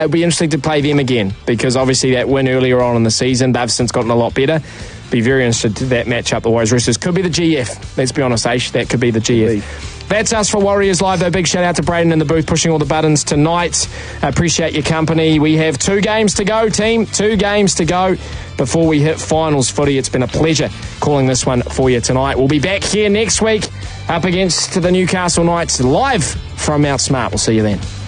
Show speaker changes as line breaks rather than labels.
It'll be interesting to play them again because obviously that win earlier on in the season, they've since gotten a lot better. Be very interested to that matchup. The Warriors Roosters could be the GF. Let's be honest, Aish, that could be the GF. That's us for Warriors Live, though. Big shout out to Braden in the booth pushing all the buttons tonight. Appreciate your company. We have 2 games to go, team. 2 games to go before we hit finals footy. It's been a pleasure calling this one for you tonight. We'll be back here next week up against the Newcastle Knights live from Mount Smart. We'll see you then.